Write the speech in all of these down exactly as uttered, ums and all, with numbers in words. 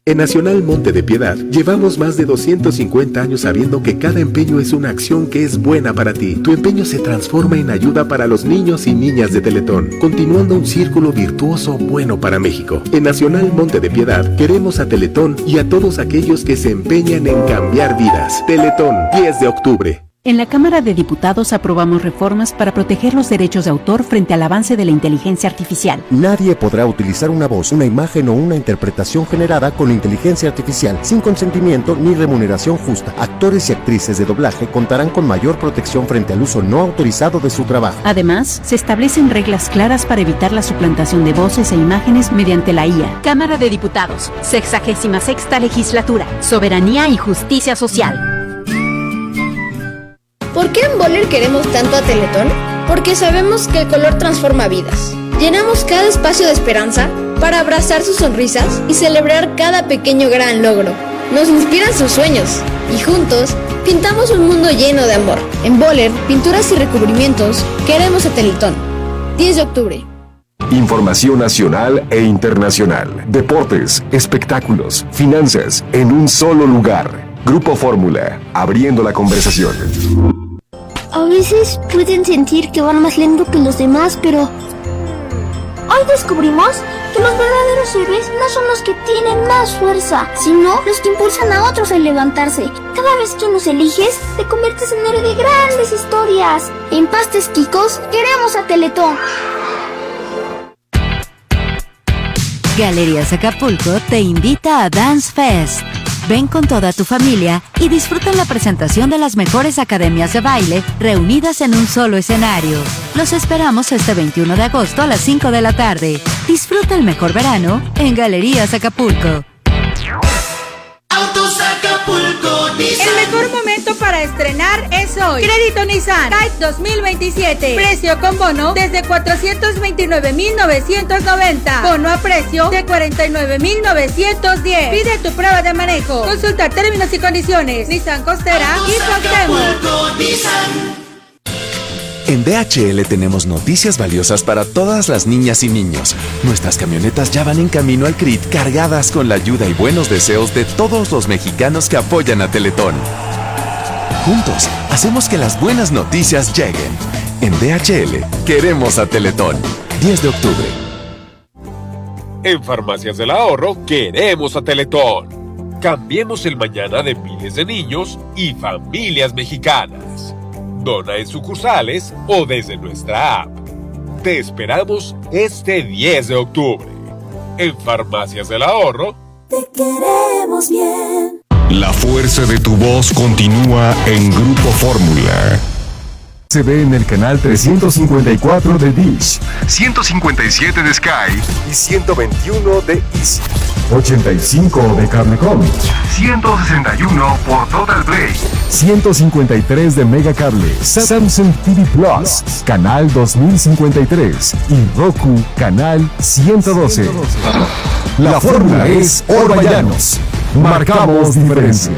En Nacional Monte de Piedad, llevamos más de doscientos cincuenta años sabiendo que cada empeño es una acción que es buena para ti. Tu empeño se transforma en ayuda para los niños y niñas de Teletón, continuando un círculo virtuoso bueno para México. En Nacional Monte de Piedad, queremos a Teletón y a todos aquellos que se empeñan en cambiar vidas. Teletón, diez de octubre. En la Cámara de Diputados aprobamos reformas para proteger los derechos de autor frente al avance de la inteligencia artificial. Nadie podrá utilizar una voz, una imagen o una interpretación generada con inteligencia artificial sin consentimiento ni remuneración justa. Actores y actrices de doblaje contarán con mayor protección frente al uso no autorizado de su trabajo. Además, se establecen reglas claras para evitar la suplantación de voces e imágenes mediante la I A. Cámara de Diputados, sexagésima sexta legislatura, soberanía y justicia social. ¿Por qué en Boller queremos tanto a Teletón? Porque sabemos que el color transforma vidas. Llenamos cada espacio de esperanza para abrazar sus sonrisas y celebrar cada pequeño gran logro. Nos inspiran sus sueños y juntos pintamos un mundo lleno de amor. En Boller, pinturas y recubrimientos, queremos a Teletón. diez de octubre. Información nacional e internacional. Deportes, espectáculos, finanzas, en un solo lugar. Grupo Fórmula, abriendo la conversación. A veces pueden sentir que van más lento que los demás, pero hoy descubrimos que los verdaderos héroes no son los que tienen más fuerza, sino los que impulsan a otros a levantarse. Cada vez que nos eliges, te conviertes en héroe de grandes historias. En Pastes Quicos, queremos a Teletón. Galerías Acapulco te invita a Dance Fest. Ven con toda tu familia y disfruta la presentación de las mejores academias de baile reunidas en un solo escenario. Los esperamos este veintiuno de agosto a las cinco de la tarde. Disfruta el mejor verano en Galerías Acapulco. Autos Acapulco, Nissan. El mejor momento para estrenar es hoy. Crédito Nissan Kite dos mil veintisiete. Precio con bono desde cuatrocientos veintinueve mil novecientos noventa. Bono a precio de cuarenta y nueve mil novecientos diez. Pide tu prueba de manejo. Consulta términos y condiciones. Nissan Costera y Cuauhtémoc. Nissan. En D H L tenemos noticias valiosas para todas las niñas y niños. Nuestras camionetas ya van en camino al C R I T cargadas con la ayuda y buenos deseos de todos los mexicanos que apoyan a Teletón. Juntos, hacemos que las buenas noticias lleguen. En D H L, queremos a Teletón. diez de octubre. En Farmacias del Ahorro, queremos a Teletón. Cambiemos el mañana de miles de niños y familias mexicanas. Dona en sucursales o desde nuestra app. Te esperamos este diez de octubre. En Farmacias del Ahorro. Te queremos bien. La fuerza de tu voz continúa en Grupo Fórmula. Se ve en el canal trescientos cincuenta y cuatro de Dish, ciento cincuenta y siete de Sky y ciento veintiuno de Easy, ochenta y cinco de Cablecom, ciento sesenta y uno por Total Play, ciento cincuenta y tres de Megacable, Samsung T V Plus, canal dos mil cincuenta y tres y Roku, canal ciento doce. La fórmula es Orballanos. Marcamos diferencia.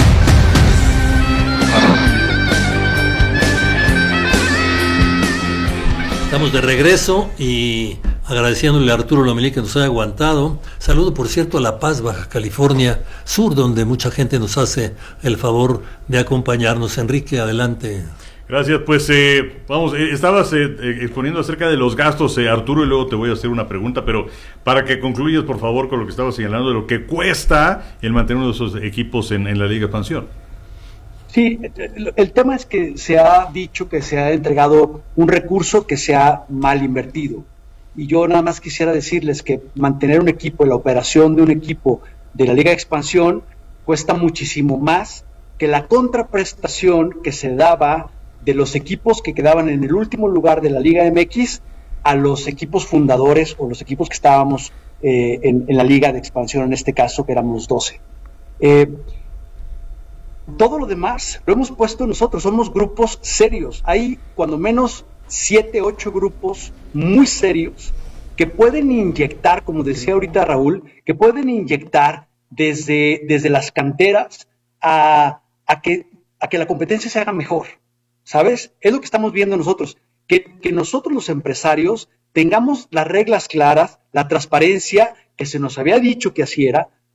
Estamos de regreso y agradeciéndole a Arturo Lomelí que nos haya aguantado. Saludo, por cierto, a La Paz, Baja California Sur, donde mucha gente nos hace el favor de acompañarnos. Enrique, adelante. Gracias, pues eh, vamos, eh, estabas eh, eh, exponiendo acerca de los gastos, eh, Arturo, y luego te voy a hacer una pregunta, pero para que concluyas, por favor, con lo que estabas señalando de lo que cuesta el mantener uno de esos equipos en, en la Liga Expansión. Sí, el tema es que se ha dicho que se ha entregado un recurso que se ha mal invertido. Y yo nada más quisiera decirles que mantener un equipo, la operación de un equipo de la Liga de Expansión cuesta muchísimo más que la contraprestación que se daba de los equipos que quedaban en el último lugar de la Liga M X a los equipos fundadores o los equipos que estábamos eh, en, en la Liga de Expansión, en este caso que éramos doce. Eh, Todo lo demás lo hemos puesto nosotros, somos grupos serios. Hay cuando menos siete, ocho grupos muy serios que pueden inyectar, como decía ahorita Raúl, que pueden inyectar desde, desde las canteras a, a, que, a que la competencia se haga mejor, ¿sabes? Es lo que estamos viendo nosotros, que, que nosotros los empresarios tengamos las reglas claras, la transparencia que se nos había dicho que así era,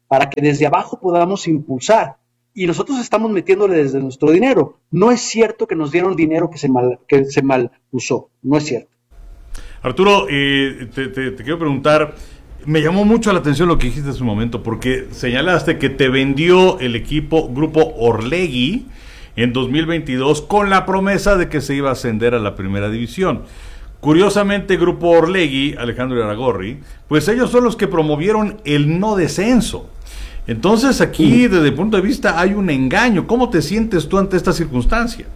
para que desde abajo podamos impulsar. Y nosotros estamos metiéndole desde nuestro dinero. No es cierto que nos dieron dinero que se mal, que se mal usó, no es cierto. Arturo, eh, te, te, te quiero preguntar, me llamó mucho la atención lo que dijiste hace un momento, porque señalaste que te vendió el equipo Grupo Orlegui en dos mil veintidós con la promesa de que se iba a ascender a la primera división. Curiosamente, Grupo Orlegui, Alejandro Irarrágorri, pues ellos son los que promovieron el no descenso. Entonces aquí, desde el punto de vista, hay un engaño. ¿Cómo te sientes tú ante esta circunstancia?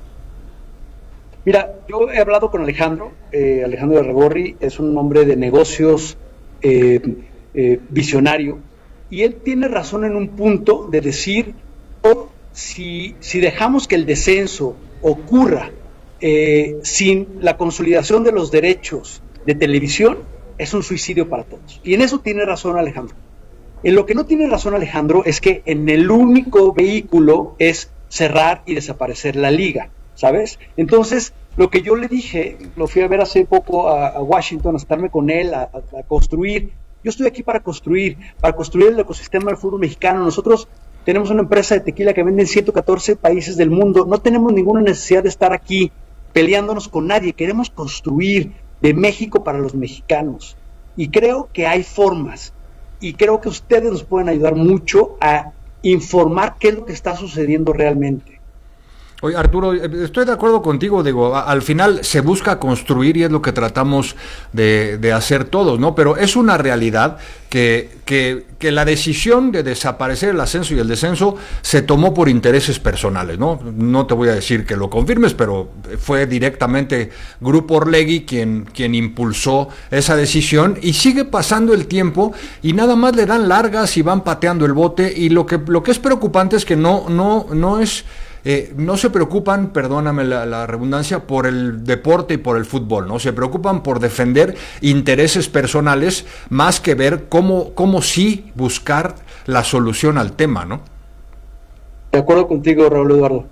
Mira, yo he hablado con Alejandro, eh, Alejandro Irarrágorri es un hombre de negocios eh, eh, visionario, y él tiene razón en un punto de decir, oh, si, si dejamos que el descenso ocurra eh, sin la consolidación de los derechos de televisión, es un suicidio para todos. Y en eso tiene razón Alejandro. En lo que no tiene razón Alejandro es que en el único vehículo es cerrar y desaparecer la liga, ¿sabes? Entonces, lo que yo le dije, lo fui a ver hace poco a, a Washington, a estarme con él, a, a, a construir. Yo estoy aquí para construir, para construir el ecosistema del fútbol mexicano. Nosotros tenemos una empresa de tequila que vende en ciento catorce países del mundo. No tenemos ninguna necesidad de estar aquí peleándonos con nadie. Queremos construir de México para los mexicanos. Y creo que hay formas. Y creo que ustedes nos pueden ayudar mucho a informar qué es lo que está sucediendo realmente. Oye, Arturo, estoy de acuerdo contigo, digo, al final se busca construir y es lo que tratamos de, de hacer todos, ¿no? Pero es una realidad que, que, que la decisión de desaparecer el ascenso y el descenso se tomó por intereses personales, ¿no? No te voy a decir que lo confirmes, pero fue directamente Grupo Orlegui quien, quien impulsó esa decisión y sigue pasando el tiempo y nada más le dan largas y van pateando el bote y lo que, lo que es preocupante es que no, no, no es... Eh, no se preocupan, perdóname la, la redundancia, por el deporte y por el fútbol, ¿no? Se preocupan por defender intereses personales más que ver cómo, cómo sí buscar la solución al tema, ¿no? De acuerdo contigo, Raúl Eduardo.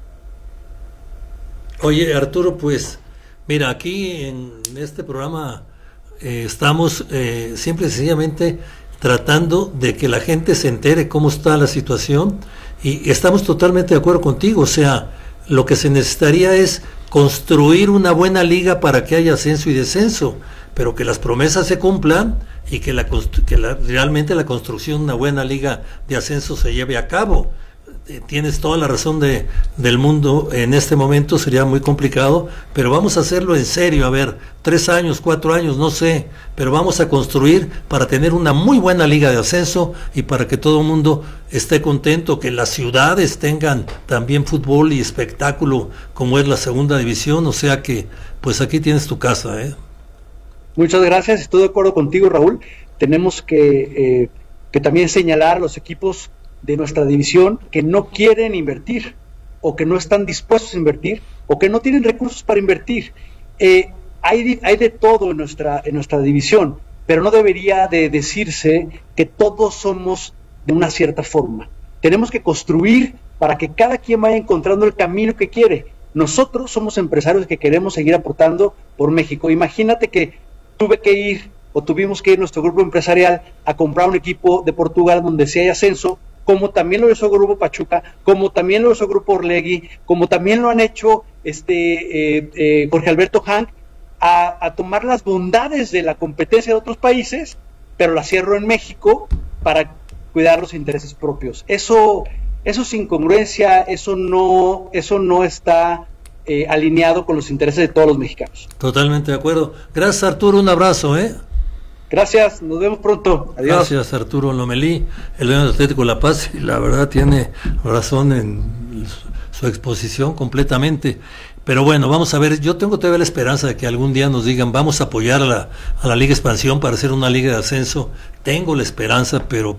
Oye, Arturo, pues, mira, aquí en este programa eh, estamos eh, simple y sencillamente tratando de que la gente se entere cómo está la situación. Y estamos totalmente de acuerdo contigo, o sea, lo que se necesitaría es construir una buena liga para que haya ascenso y descenso, pero que las promesas se cumplan y que, la, que la, realmente la construcción de una buena liga de ascenso se lleve a cabo. Tienes toda la razón de, del mundo, en este momento sería muy complicado, pero vamos a hacerlo en serio, a ver, tres años, cuatro años, no sé, pero vamos a construir para tener una muy buena liga de ascenso y para que todo el mundo esté contento, que las ciudades tengan también fútbol y espectáculo como es la segunda división, o sea que, pues aquí tienes tu casa, ¿eh? Muchas gracias, estoy de acuerdo contigo, Raúl. Tenemos que, eh, que también señalar a los equipos de nuestra división que no quieren invertir o que no están dispuestos a invertir o que no tienen recursos para invertir. Eh, hay, hay de todo en nuestra, en nuestra división, pero no debería de decirse que todos somos de una cierta forma. Tenemos que construir para que cada quien vaya encontrando el camino que quiere. Nosotros somos empresarios que queremos seguir aportando por México. Imagínate que tuve que ir o tuvimos que ir nuestro grupo empresarial a comprar un equipo de Portugal donde sí hay ascenso, como también lo hizo Grupo Pachuca, como también lo hizo Grupo Orlegui, como también lo han hecho este eh, eh, Jorge Alberto Hank, a, a tomar las bondades de la competencia de otros países, pero la cierro en México para cuidar los intereses propios. Eso, eso es incongruencia, eso no, eso no está eh, alineado con los intereses de todos los mexicanos. Totalmente de acuerdo. Gracias, Arturo, un abrazo, ¿eh? Gracias, nos vemos pronto. Adiós. Gracias, Arturo Lomelí, el dueño del Atlético La Paz, y la verdad tiene razón en su exposición completamente. Pero bueno, vamos a ver, yo tengo todavía la esperanza de que algún día nos digan, vamos a apoyar a la, a la Liga Expansión para hacer una liga de ascenso. Tengo la esperanza, pero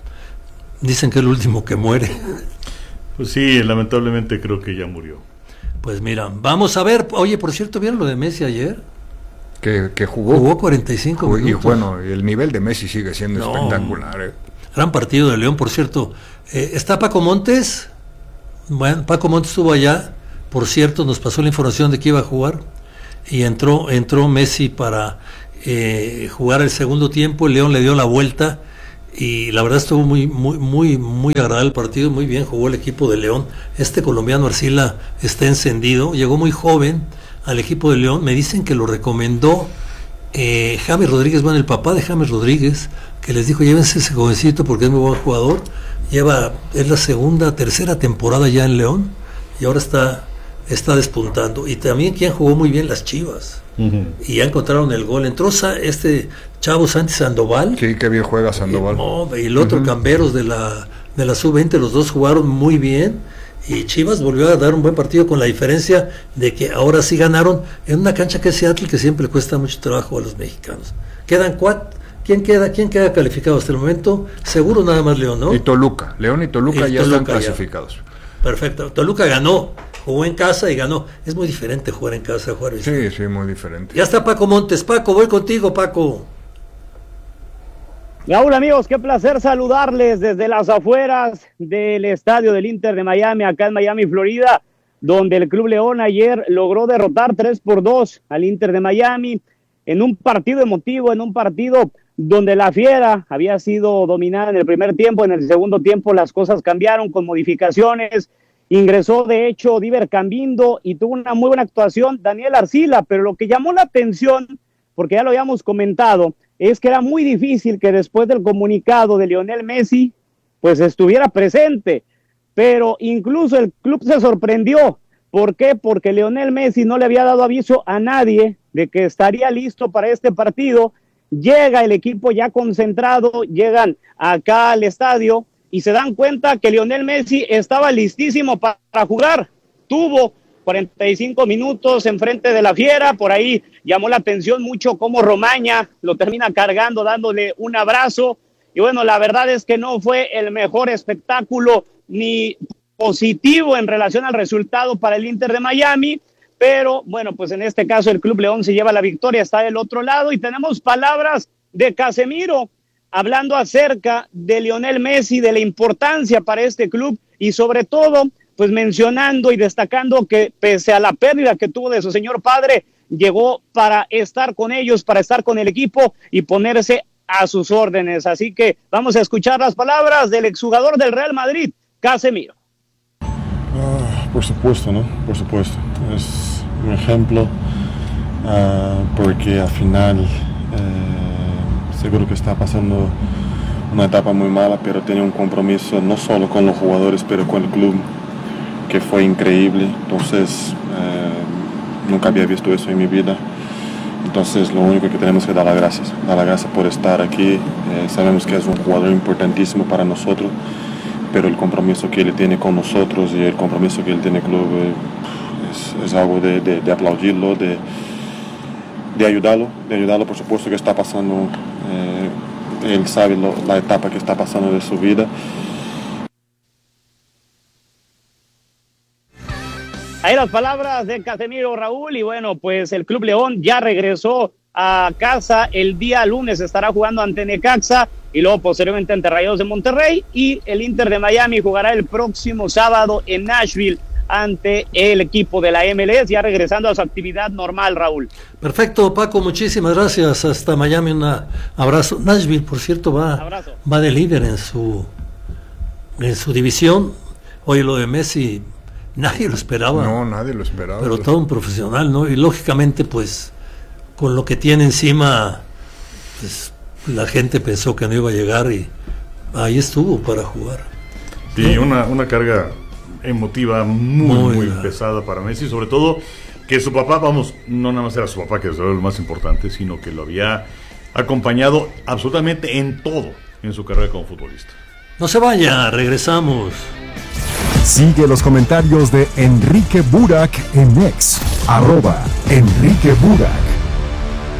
dicen que es el último que muere. Pues sí, lamentablemente creo que ya murió. Pues mira, vamos a ver, oye, por cierto, ¿vieron lo de Messi ayer? Que, que jugó. Jugó cuarenta y cinco minutos. Y bueno, el nivel de Messi sigue siendo no, espectacular. ¿eh? Gran partido de León, por cierto. Eh, ¿Está Paco Montes? Bueno, Paco Montes estuvo allá. Por cierto, nos pasó la información de que iba a jugar. Y entró, entró Messi para eh, jugar el segundo tiempo. El León le dio la vuelta. y la verdad estuvo muy muy muy muy agradable el partido, muy bien jugó el equipo de León. Este colombiano Arcila está encendido, llegó muy joven al equipo de León, me dicen que lo recomendó eh, James Rodríguez, bueno, el papá de James Rodríguez, que les dijo llévense ese jovencito porque es muy buen jugador. Lleva, es la segunda, tercera temporada ya en León y ahora está, está despuntando. Y también quien jugó muy bien, las Chivas. Uh-huh. Y ya encontraron el gol. Entró este chavo Santi Sandoval. Sí, qué bien juega Sandoval. Y, no, y el otro uh-huh. Camberos de la, de la sub veinte, los dos jugaron muy bien. Y Chivas volvió a dar un buen partido con la diferencia de que ahora sí ganaron en una cancha que es Seattle, que siempre cuesta mucho trabajo a los mexicanos. Quedan cuatro. ¿Quién queda, ¿Quién queda calificado hasta el momento? Seguro nada más León, ¿no? Y Toluca. León y Toluca y ya Toluca están clasificados. Ya. Perfecto. Toluca ganó, jugó en casa y ganó. Es muy diferente jugar en casa, jugar en Sí, sí, muy diferente. Ya está Paco Montes. Paco, voy contigo, Paco. Raúl, amigos, qué placer saludarles desde las afueras del estadio del Inter de Miami, acá en Miami, Florida, donde el Club León ayer logró derrotar tres por dos al Inter de Miami en un partido emotivo, en un partido donde la Fiera había sido dominada en el primer tiempo. En el segundo tiempo las cosas cambiaron con modificaciones, ingresó de hecho Diver Cambindo y tuvo una muy buena actuación Daniel Arcila, pero lo que llamó la atención, porque ya lo habíamos comentado, es que era muy difícil que después del comunicado de Lionel Messi, pues estuviera presente, pero incluso el club se sorprendió. ¿Por qué? Porque Lionel Messi no le había dado aviso a nadie de que estaría listo para este partido. Llega el equipo ya concentrado, llegan acá al estadio y se dan cuenta que Lionel Messi estaba listísimo para jugar. Tuvo cuarenta y cinco minutos enfrente de la Fiera, por ahí llamó la atención mucho cómo Romaña lo termina cargando, dándole un abrazo, y bueno, la verdad es que no fue el mejor espectáculo ni positivo en relación al resultado para el Inter de Miami, pero bueno, pues en este caso el Club León se lleva la victoria, está del otro lado, y tenemos palabras de Casemiro hablando acerca de Lionel Messi, de la importancia para este club, y sobre todo, pues mencionando y destacando que pese a la pérdida que tuvo de su señor padre, llegó para estar con ellos, para estar con el equipo y ponerse a sus órdenes. Así que vamos a escuchar las palabras del exjugador del Real Madrid, Casemiro. Uh, por supuesto, ¿no? Por supuesto. Es un ejemplo uh, porque al final uh, seguro que está pasando una etapa muy mala, pero tenía un compromiso no solo con los jugadores, pero con el club, que fue increíble. Entonces uh, nunca había visto eso en mi vida. Entonces lo único que tenemos que dar las gracias, dar las gracias por estar aquí. Eh, sabemos que es un jugador importantísimo para nosotros, pero el compromiso que él tiene con nosotros y el compromiso que él tiene con el club eh, es, es algo de, de, de aplaudirlo, de, de ayudarlo, de ayudarlo por supuesto que está pasando, eh, él sabe lo, la etapa que está pasando de su vida. Ahí las palabras de Casemiro, Raúl, y bueno, pues el Club León ya regresó a casa el día lunes, estará jugando ante Necaxa y luego posteriormente ante Rayados de Monterrey, y el Inter de Miami jugará el próximo sábado en Nashville ante el equipo de la M L S, ya regresando a su actividad normal, Raúl. Perfecto, Paco, muchísimas gracias, hasta Miami, un abrazo. Nashville, por cierto, va, va de líder en su, en su división. Oye, lo de Messi, nadie lo esperaba. No, nadie lo esperaba. Pero todo un profesional, ¿no? Y lógicamente, pues, con lo que tiene encima, pues, la gente pensó que no iba a llegar y ahí estuvo para jugar. Sí, ¿no? una, una carga emotiva muy, muy, muy pesada para Messi, sobre todo que su papá, vamos, no nada más era su papá, que es lo más importante, sino que lo había acompañado absolutamente en todo en su carrera como futbolista. No se vaya, regresamos. Sigue los comentarios de Enrique Burak en X, arroba Enrique Burak.